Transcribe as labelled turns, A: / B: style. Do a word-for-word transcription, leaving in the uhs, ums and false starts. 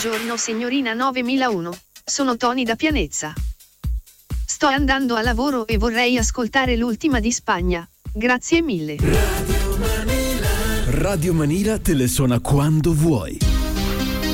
A: Buongiorno signorina novemilauno. Sono Tony da Pianezza. Sto andando a lavoro e vorrei ascoltare l'ultima di Spagna. Grazie mille.
B: Radio Manila te le suona quando vuoi.